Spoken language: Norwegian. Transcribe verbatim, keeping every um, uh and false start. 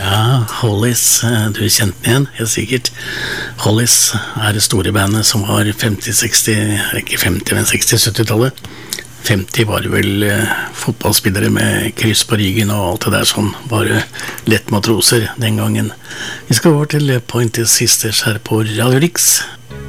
Ja, Hollies, du kjente den igjen, helt sikkert. Hollies er det store bandet som var femti seksti, ikke femti, men seksti-sytti-tallet. femti var det vel eh, fotballspillere med kryss på ryggen og alt det der sånn, bare lett matroser den gangen. Vi skal over til Pointer Sisters her på Radio Rix.